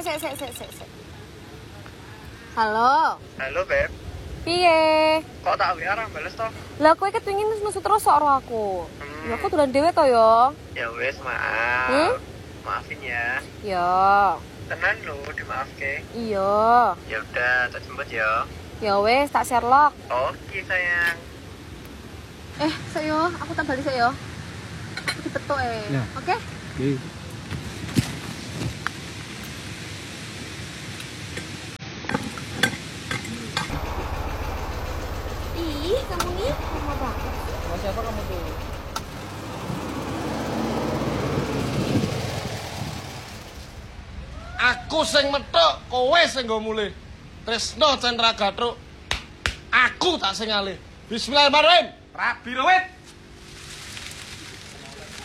sik. Halo. Halo, Beb. Piye? Kok tak WA ra bales to? Lah kowe ket pengin nusu terus karo aku. Ya aku dolan dhewe to ya. Ya wis, maaf. Maafin ya. Ya. Tenan lho, dimaafke. Iya. Ya udah, tak jemput ya. Ya wis, tak Sherlock. Oke, sayang. Sik yo, aku tak balik sik yo. Aku dipetuk Ya. Oke? Oke. Ih, kamu nih lama banget. Sama siapa kamu tuh? Aku sing metuk, kowe sing nggo mulih. Tresno Cendra Gatruk. Aku tak sing ngalih. Bismillahirrahmanirrahim. Rabi Rawit.